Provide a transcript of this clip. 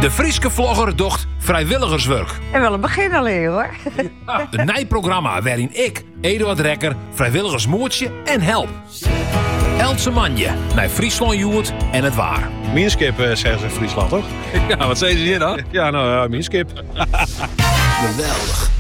De Frieske vlogger docht vrijwilligerswerk. En wel een begin alleen hoor. Een nijprogramma waarin ik, Eduard Rekker, vrijwilligersmoertje en help. Else manje naar Friesland Joert en het waar. Minskip zeggen ze in Friesland, toch? Ja, wat zei ze hier dan? Ja, nou, minskip. Geweldig.